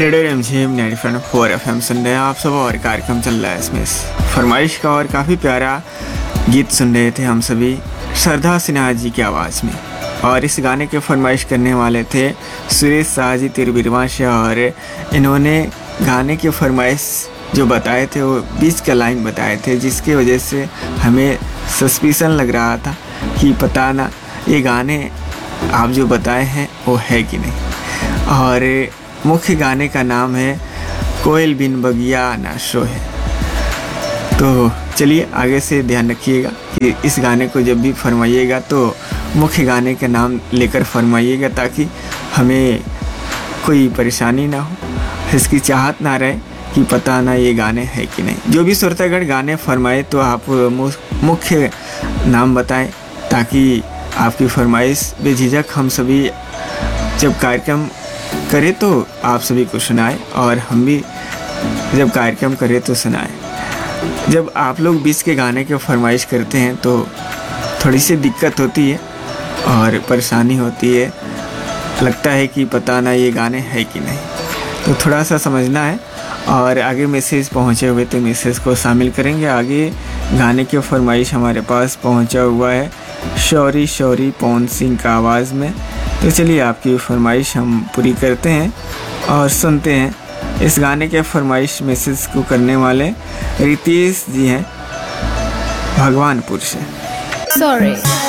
Radio रिमझिम 90.4 FM सुन रहे हैं आप सब और कार्यक्रम चल रहा है इसमें फरमाइश का और काफ़ी प्यारा गीत सुन रहे थे हम सभी श्रद्धा सिन्हा जी की आवाज़ में। और इस गाने के फरमाइश करने वाले थे सुरेश शाह जी तिरुबिरवा से और इन्होंने गाने के फरमाइश जो बताए थे वो 20 का लाइन बताए थे, जिसकी वजह से हमें सस्पिशन लग रहा था कि पता ना ये गाने आप जो बताए हैं वो है कि नहीं। और मुख्य गाने का नाम है कोयल बिन बगिया ना सोहे। तो चलिए आगे से ध्यान रखिएगा कि इस गाने को जब भी फरमाइएगा तो मुख्य गाने का नाम लेकर फरमाइएगा, ताकि हमें कोई परेशानी ना हो, इसकी चाहत ना रहे कि पता ना ये गाने हैं कि नहीं। जो भी श्रोतागण गाने फरमाए तो आप मुख्य नाम बताएं, ताकि आपकी फरमाइश बेझिझक हम सभी जब कार्यक्रम करें तो आप सभी को सुनाएं और हम भी जब कार्यक्रम करें तो सुनाएं। जब आप लोग 20 के गाने के फरमाइश करते हैं तो थोड़ी सी दिक्कत होती है और परेशानी होती है, लगता है कि पता ना ये गाने हैं कि नहीं। तो थोड़ा सा समझना है और आगे मैसेज पहुँचे हुए तो मैसेज को शामिल करेंगे। आगे गाने के फरमाइश हमारे पास पहुँचा हुआ है शौरी शौरी पवन सिंह का आवाज़ में। तो चलिए आपकी फरमाइश हम पूरी करते हैं और सुनते हैं। इस गाने के फरमाइश मैसेज को करने वाले रितेश जी हैं भगवानपुर से। सॉरी